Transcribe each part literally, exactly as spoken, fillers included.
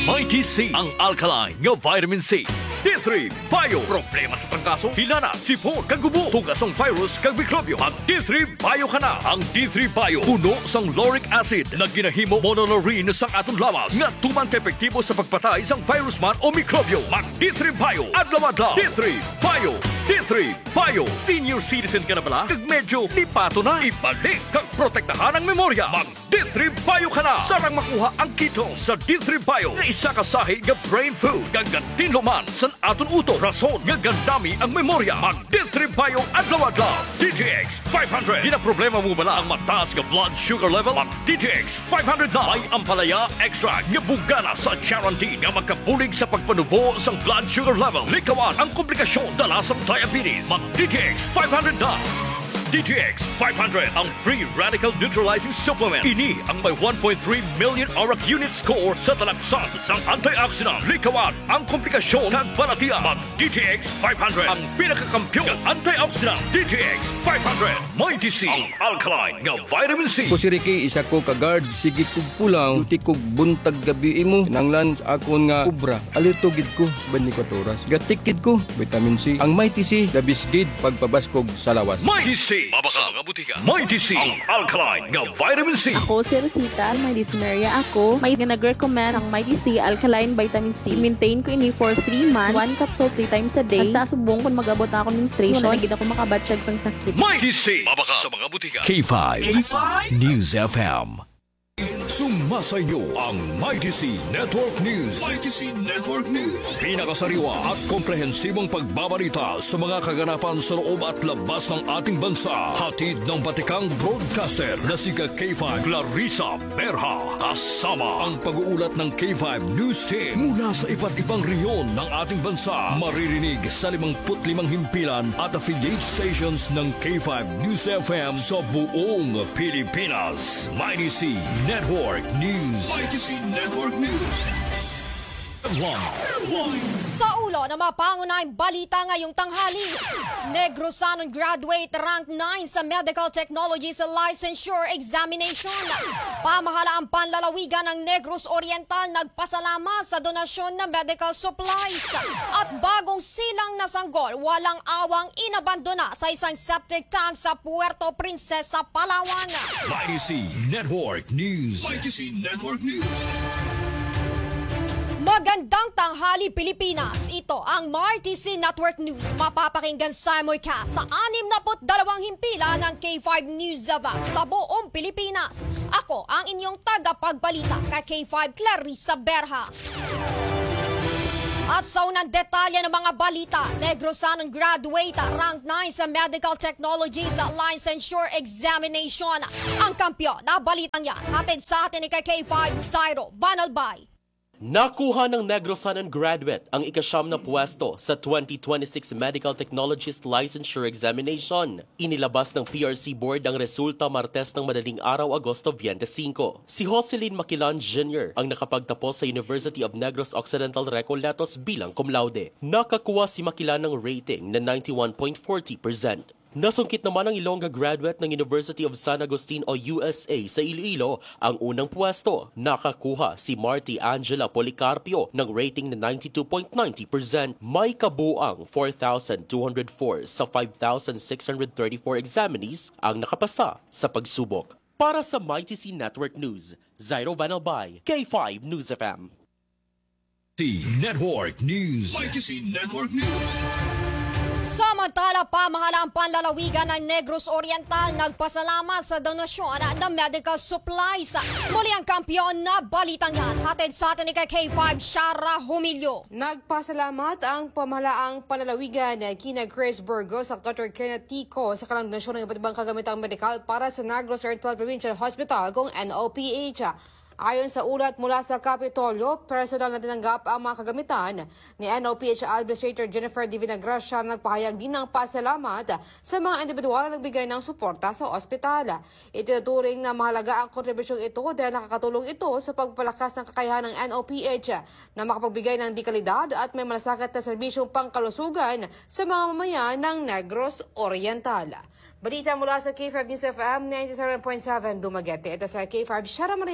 Mighty C, ang alkaline nga vitamin C. D three Bio, problema sa trangkaso, hilana, sipon, kagubo, tugas ng virus, kag mikrobyo. Ang D three Bio ka na. Ang D three Bio, puno sang lauric acid na ginahimo monolaurin sang atong lawas nga tuman ka epektibo sa pagpatay sang virus man o mikrobyo. Mag D three Bio, adlaw-adlaw. D three Bio, D three Bio. Senior citizen ka na bala? Kag medyo lipato na. Ibalik kag protektahan ang memorya. Mag D three Bio ka na. Sarang makuha ang keto sa D three Bio nga isa ka sahi nga brain food kag tinluman sa aton uto. Rason nga gandami ang memorya. Mag D three Bio adlaw-adlaw. D T X five hundred. Di na problema mo bala ang mataas nga blood sugar level? Mag D T X five hundred na. May ampalaya extra nga bugana sa guarantee nga magkabulig sa pagpanubo sang blood sugar level. Likawan ang komplikasyon dala sa diabetes. Mag D T X five hundred na. D T X five hundred, ang free radical neutralizing supplement. Ini ang may one point three million auric unit score sa talagsan sang antioxidant. Likawan ang komplikasyon ng balatian. Mag D T X five hundred, ang pinakakampyon ng antioxidant. D T X five hundred, Mighty C, ang alkaline nga vitamin C. Ko si Ricky, isa ko ka-guard, sige kog pulang, uti kog buntag gabi imo. Kinanglan sa akon nga kubra, alito gid ko sa twenty-four oras. Gatikid ko, vitamin C. Ang Mighty C, labisgid pagpabaskog sa lawas. Mighty C, mabaka nga butika. Mighty C, ang alkaline nga vitamin C. Ako si Rosita, may dysmenorrhea ako. May nag-recommend ang Mighty C Alkaline Vitamin C. Maintain ko ini for three months, one capsule three times a day. Basta subong kung mag-abot ako ng menstruation, wala gid ako makabatsyag sang sakit. Mighty C, mabaka sa mga butika. K five, K five News F M. Sumasayo ang Mighty C Network News. Mighty C Network News. Pinakasariwa at komprehensibong pagbabalita sa mga kaganapan sa loob at labas ng ating bansa. Hatid ng batikang broadcaster na si K five Clarissa Berha. Kasama ang pag-uulat ng K five News Team mula sa iba't ibang reyon ng ating bansa. Maririnig sa limangput limang himpilan at affiliate stations ng K five News F M sa buong Pilipinas. Mighty C Network News. Mighty C Network News. Sa ulo na mapangunahing balita ngayong tanghali, Negrosanon graduate rank nine sa Medical Technology sa Licensure Examination. Pamahalaang panlalawigan ng Negros Oriental nagpasalamat sa donasyon ng medical supplies. At bagong silang na sanggol, walang awang inabandona sa isang septic tank sa Puerto Princesa, Palawan. Mighty C Network News. Mighty C Network News. Magandang tanghali Pilipinas. Ito ang Mighty C Network News. Mapapakinggan simulcast sa anim na dalawang himpila ng K five News of App sa buong Pilipinas. Ako ang inyong tagapagbalita kay K five Clarissa Berha. At sa unang detalye ng mga balita, Negrosanon graduate rank nine sa Medical Technology sa Licensure Examination. Ang kampyon na balitang yan, hatid sa atin ni kay K five Zairo Vanalbay. Nakuha ng Negrosanon graduate ang ikasyam na pwesto sa twenty twenty-six Medical Technologist Licensure Examination. Inilabas ng P R C Board ang resulta Martes ng madaling araw, Agosto twenty-five. Si Jocelyn Maquilan Junior ang nakapagtapos sa University of Negros Occidental Recoletos bilang cum laude. Nakakuha si Maquilan ng rating na ninety-one point four zero percent. Nasungkit naman ang Ilongga graduate ng University of San Agustin o U S A sa Iloilo ang unang pwesto. Nakakuha si Marty Angela Policarpio ng rating na ninety-two point nine zero percent. May kabuang four thousand two hundred four sa five thousand six hundred thirty-four examinees ang nakapasa sa pagsubok. Para sa Mighty C Network News, Zairo Vanalbay, K five News F M. C Network News. Mighty C Network News. Samantala, pamahalaang panlalawigan ng Negros Oriental nagpasalamat sa donasyon ng medical supplies. Muli ang kampyon na balitang yan. Hatid sa atin ni K five Shara Humilio. Nagpasalamat ang pamahalaang panlalawigan kina Chris Burgos at Doctor Kenneth Tico sa kalang donasyon ng iba't ibang kagamitang medikal para sa Negros Oriental Provincial Hospital kung N O P H. Ayon sa ulat mula sa Kapitolyo, personal na tinanggap ang mga kagamitan ni N O P H Administrator Jennifer Divina Gracia. Nagpahayag din ng pasalamat sa mga individual na nagbigay ng suporta sa ospital. Itinuturing na mahalaga ang kontribusyong ito dahil nakakatulong ito sa pagpalakas ng kakayahan ng N O P H na makapagbigay ng dekalidad at may malasakit na serbisyong pangkalusugan sa mga mamayan ng Negros Oriental. Balita mula sa K five News F M ninety-seven point seven Dumaguete. Ito sa K five Shara Marie Huminio.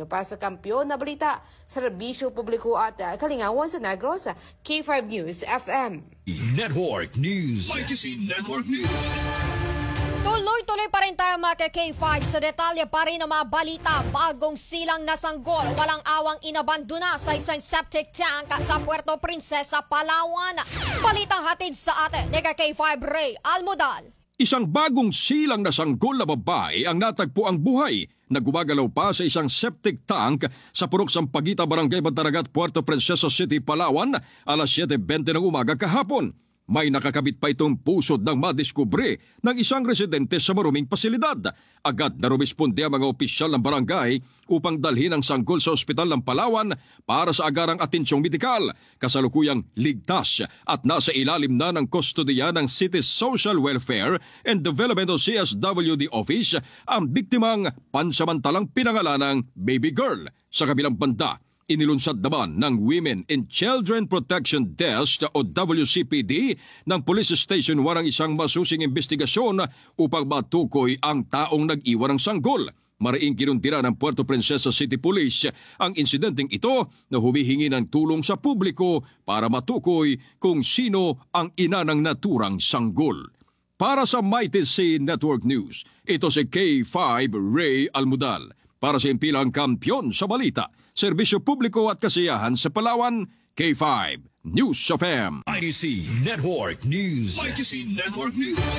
para sa kampyon na balita, serbisyo publiko at uh, kalingawan sa Negros, K five News F M. Network News. Y T C Network News. Tuloy-tuloy pa rin tayo mga K five sa detalye pa rin ng mga balita. Bagong silang nasanggol, walang awang inabandona sa isang septic tank sa Puerto Princesa, Palawan. Balitang hatid sa atin ni K five Ray Almodal. Isang bagong silang na sanggol na babae ang natagpo ang buhay na gumagalaw pa sa isang septic tank sa Purok Sampaguita, Barangay Bandaragat, Puerto Princesa City, Palawan, alas siyete bente ng umaga kahapon. May nakakabit pa itong pusod ng madiskubre ng isang residente sa maruming pasilidad. Agad na rumisponde ang mga opisyal ng barangay upang dalhin ang sanggol sa ospital ng Palawan para sa agarang atensyong medikal. Kasalukuyang ligtas at nasa ilalim na ng kustodiya ng City Social Welfare and Development o C S W D Office ang biktimang pansamantalang pinangalanang baby girl. Sa kabilang banda, inilunsad naman ng Women and Children Protection Desk o W C P D ng Police Station one ang isang masusing investigasyon upang matukoy ang taong nag-iwan ng sanggol. Mariing kinuntira ng Puerto Princesa City Police ang insidenteng ito na humihingi ng tulong sa publiko para matukoy kung sino ang ina ng naturang sanggol. Para sa Mighty C Network News, ito si K five Ray Almodal. Para sa impilang kampyon sa balita, serbisyo publiko at kasiyahan sa Palawan, K five News of M. Y T C Network News. Y T C Network News.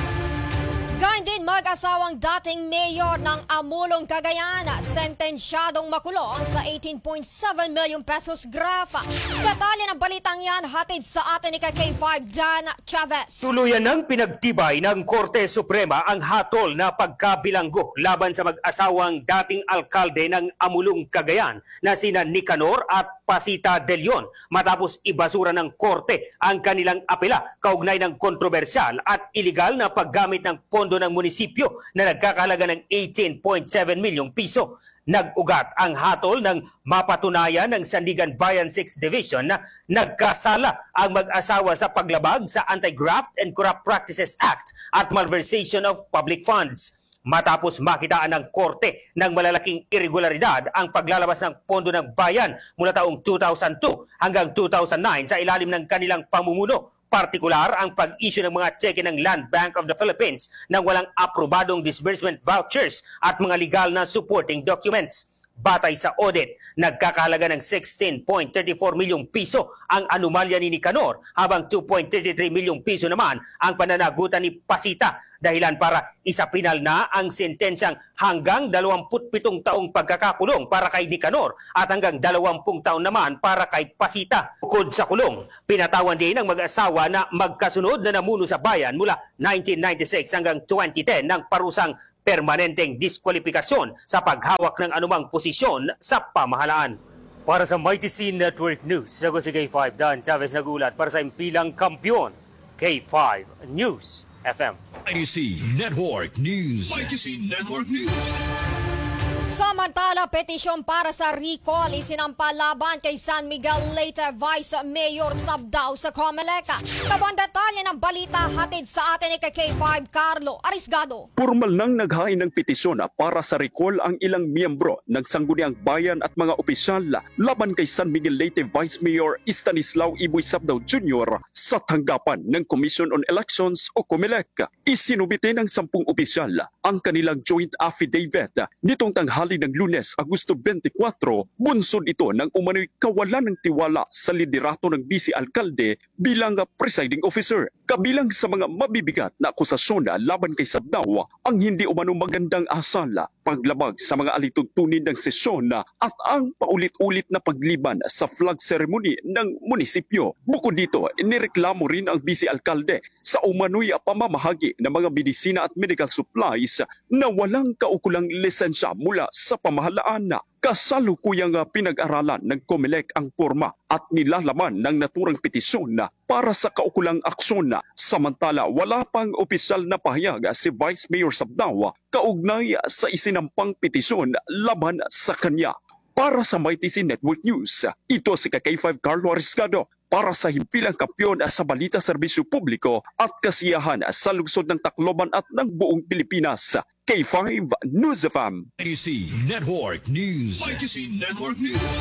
Gayun din mag-asawang dating mayor ng Amulong, Cagayan, sentensyadong makulong sa eighteen point seven million pesos grafa. Detalye ng balitang yan hatid sa atin ni K five Dan Chavez. Tuluyan ng pinagtibay ng Korte Suprema ang hatol na pagkabilanggo laban sa mag-asawang dating alkalde ng Amulong, Cagayan na sina Nicanor at Pasita De Leon matapos ibasura ng Korte ang kanilang apela kaugnay ng kontrobersyal at iligal na paggamit ng pondo ng munisipyo na nagkakahalaga ng eighteen point seven milyong piso. Nag-ugat ang hatol ng mapatunayan ng Sandigan Bayan sixth Division na nagkasala ang mag-asawa sa paglabag sa Anti-Graft and Corrupt Practices Act at malversation of public funds. Matapos makitaan ng korte ng malalaking irregularidad ang paglalabas ng pondo ng bayan mula taong two thousand two hanggang two thousand nine sa ilalim ng kanilang pamumuno. Partikular ang pag-issue ng mga cheque ng Land Bank of the Philippines ng walang aprobadong disbursement vouchers at mga legal na supporting documents. Batay sa audit, nagkakahalaga ng sixteen point three four milyong piso ang anomalya ni Nicanor habang two point three three milyong piso naman ang pananagutan ni Pasita dahilan para isapinal na ang sentensyang hanggang twenty-seven taong pagkakakulong para kay Nicanor at hanggang twenty taon naman para kay Pasita. Bukod sa kulong, pinatawan din ng mag-asawa na magkasunod na namuno sa bayan mula nineteen ninety-six hanggang twenty ten ng parusang permanenteng diskwalifikasyon sa paghawak ng anumang posisyon sa pamahalaan. Para sa Mighty C Network News, ako si K five Dan Chavez nagulat para sa impilang kampyon, K five News F M. Y T C Network News. Y T C Network News. Samantala, petisyon para sa recall isinampa laban kay San Miguel Leyte Vice Mayor Sabdao sa Comelec. Kabang detalye ng balita hatid sa atin ni K five Carlo Arisgado. Formal nang naghain ng petisyon para sa recall ang ilang miyembro ng Sangguniang Bayan at mga opisyal laban kay San Miguel Leyte Vice Mayor Stanislao Iboy Sabdao Junior sa tanggapan ng Commission on Elections o Comelec. Isinubite ng sampung opisyal ang kanilang joint affidavit nitong tanghali ng Lunes, Agosto twenty-four, bunsod ito ng umano'y kawalan ng tiwala sa liderato ng Vice Alkalde bilang presiding officer. Kabilang sa mga mabibigat na akusasyon laban kay Sabdao ang hindi umano magandang asala, paglabag sa mga alituntunin ng sesyon at ang paulit-ulit na pagliban sa flag ceremony ng munisipyo. Bukod dito, inireklamo rin ang Vice Alkalde sa umano'y pamamahagi ng mga medisina at medical supplies na walang kaukulang lisensya mula sa pamahalaan. Kasalukuyang pinag-aralan ng Comelec ang porma at nilalaman ng naturang petisyon para sa kaukulang aksyon. Samantala, wala pang opisyal na pahayag si Vice Mayor Sabdao kaugnay sa isinampang petisyon laban sa kanya. Para sa Mighty C Network News, ito si K five Carlo Arisgado para sa himpilang kampyon sa balita serbisyo publiko at kasiyahan sa lungsod ng Tacloban at ng buong Pilipinas. K five News F M. M I T C Network News. M I T C Network News.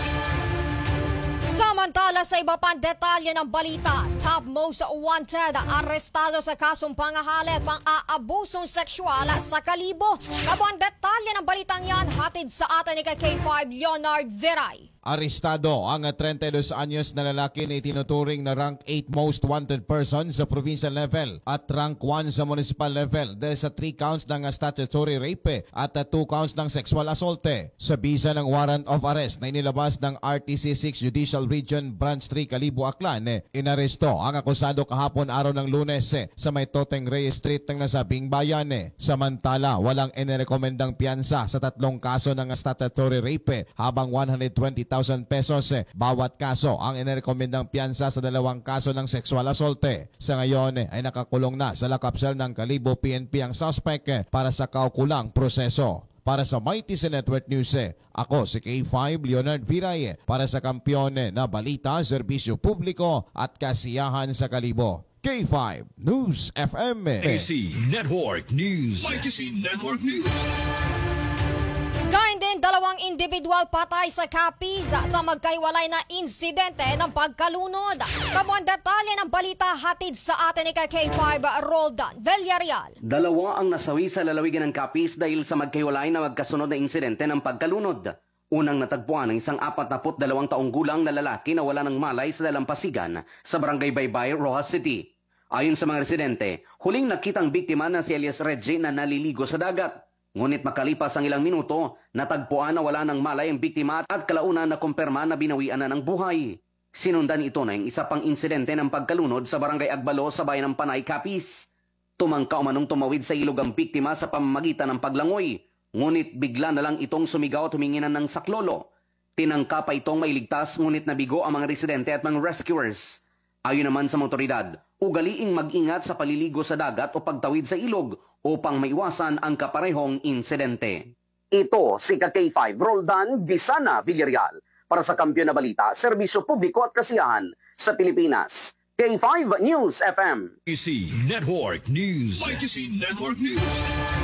Samantala sa iba pang detalye ng balita, top most wanted arestado sa kasong pangahalit pang-aabusong sexual sa Kalibo. Kabuang detalye ng balitang yan hatid sa atin ni K five Leonard Viray. Arestado ang thirty-two anyos na lalaki na itinuturing na rank eight most wanted person sa provincial level at rank one sa municipal level dahil sa three counts ng statutory rape at two counts ng sexual assault. Sa bisa ng warrant of arrest na inilabas ng R T C six Judicial Region Branch three Kalibo, Aklan, inaresto ang akusado kahapon araw ng Lunes sa may Toteng Reyes Street ng nasabing bayan. Samantala, walang inirekomendang piyansa sa tatlong kaso ng statutory rape habang one hundred twenty thousand pesos bawat kaso ang inirekomendang piyansa sa dalawang kaso ng sexual assault. Sa ngayon ay nakakulong na sa lakapsel ng Kalibo P N P ang suspect para sa kaukulang proseso. Para sa M I T C Network News, ako si K five Leonard Viray para sa kampiyon na balita, serbisyo publiko at kasiyahan sa Kalibo. K five News F M. M I T C Network News. M I T C Network News. Gayun din dalawang individual patay sa Capiz sa magkaiwalay na insidente ng pagkalunod. Kamuang detalye ng balita hatid sa atin ni K five Roldan Villarreal. Dalawa ang nasawi sa lalawigan ng Capiz dahil sa magkaiwalay na magkasunod na insidente ng pagkalunod. Unang natagpuan ng isang apat na dalawang taong gulang na lalaki na wala ng malay sa dalampasigan sa Barangay Baybay, Rojas City. Ayon sa mga residente, huling nakitang biktima na si Elias Reggie na naliligo sa dagat. Ngunit makalipas ang ilang minuto, natagpuan na wala ng malay ang biktima at kalaunan na kumpirma na binawian na ng buhay. Sinundan ito na yung isa pang insidente ng pagkalunod sa Barangay Agbalo sa bayan ng Panay, Capiz. Tumangka umanong tumawid sa ilog ang biktima sa pamamagitan ng paglangoy, ngunit bigla na lang itong sumigaw at huminginan ng saklolo. Tinangka pa itong mailigtas ngunit nabigo ang mga residente at mga rescuers. Ayon naman sa motoridad, ugaliing mag-ingat sa paliligo sa dagat o pagtawid sa ilog upang maiwasan ang kaparehong insidente. Ito si K five Roldan Gisana Villarreal para sa Kampiyon na Balita, Serbisyo Publiko at Kasiyahan sa Pilipinas. K five News F M. M I T C Network News. M I T C Network News.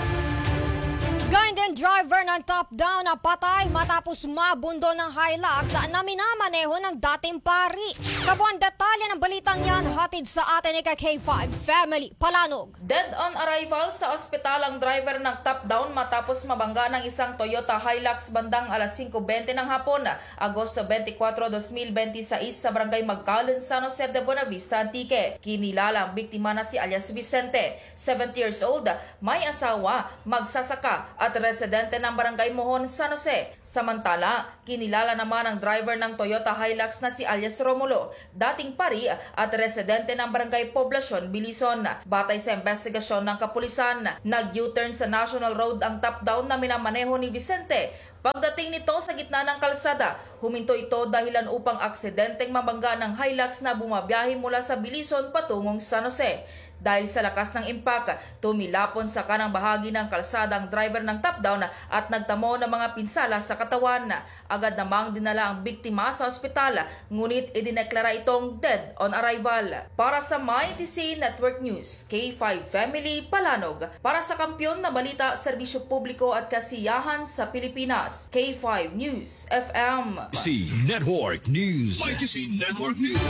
Gayun din driver ng top-down na patay matapos mabundol ng Hilux na minamaneho ng dating pari. Kabuang detalye ng balitang yan hatid sa atin ni K five Family Palanog. Dead on arrival sa ospital ang driver ng top-down matapos mabangga ng isang Toyota Hilux bandang alas singko bente ng hapon, Agosto twenty-four, twenty twenty-six sa Barangay Magkalan, San Jose de Buenavista, Antique. Kinilala ang biktima na si alias Vicente, seventy years old, may asawa, magsasaka at residente ng Barangay Mohon, San Jose. Samantala, kinilala naman ang driver ng Toyota Hilux na si alias Romulo, dating pari at residente ng Barangay Poblacion, Bilison. Batay sa investigasyon ng kapulisan, nag-U-turn sa National Road ang top-down na minamaneho ni Vicente. Pagdating nito sa gitna ng kalsada, huminto ito dahilan upang aksidenteng mabangga ng Hilux na bumabiyahe mula sa Bilison patungong San Jose. Dahil sa lakas ng impact, tumilapon sa kanang bahagi ng kalsada ang driver ng top-down at nagtamo ng mga pinsala sa katawan. Agad namang dinala ang biktima sa ospital, ngunit idineklara itong dead on arrival. Para sa M I T C Network News, K five Family Palanog. Para sa Kampiyon na Balita, Serbisyo Publiko at Kasiyahan sa Pilipinas, K five News F M. M I T C Network News. M I T C Network News.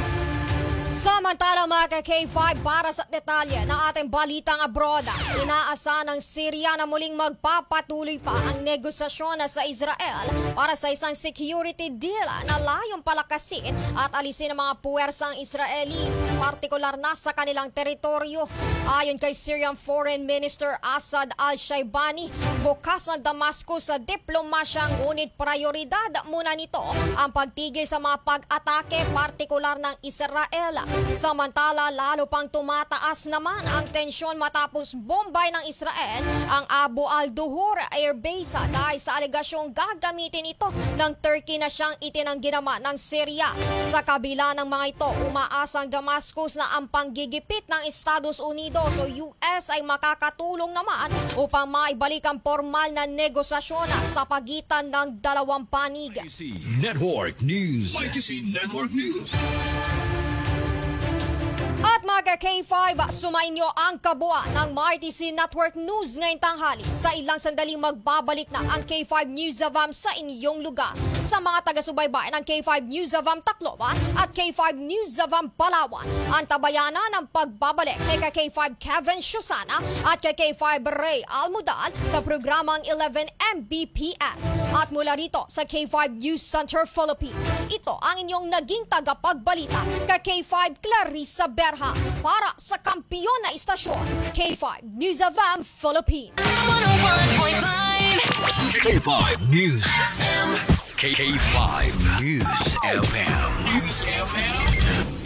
Samantala mga K five, para sa detalye ng ating balitang abroad, inaasahan ng Syria na muling magpapatuloy pa ang negosasyon sa Israel para sa isang security deal na layong palakasin at alisin ang mga puwersang Israelis, partikular na sa kanilang teritoryo. Ayon kay Syrian Foreign Minister Assad al-Shaibani, bukas ng Damascus sa diplomasya, ngunit prioridad muna nito ang pagtigil sa mga pag-atake, partikular ng Israel. Samantala, lalo pang tumataas naman ang tensyon matapos bombay ng Israel ang Abu al-Duhur Air Base dahil sa alegasyong gagamitin ito ng Turkey na siyang itinanggi naman ng Syria. Sa kabila ng mga ito, umaasang Damascus na ang panggigipit ng Estados Unidos o U S ay makakatulong naman upang maibalik ang formal na negosasyon sa pagitan ng dalawang panig. M I T C Network News. M I T C Network News. At mga Kaka-K five, sumainyo ang kabuuan ng M R T C Network News ngayong tanghali. Sa ilang sandaling magbabalik na ang K five News of A M sa inyong lugar. Sa mga taga-subaybay ng K five News of A M Tacloban at K five News of A M Palawan, ang tabayanan ng pagbabalik ni K five Kevin Shusana at K five Ray Almudal sa programang eleven M B P S. At mula rito sa K five News Center Philippines, ito ang inyong naging tagapagbalita kay K five Clarissa Berha para sa kampiyon na istasyon, K five News of A M Philippines. K five News F M. K five News F M. News F M.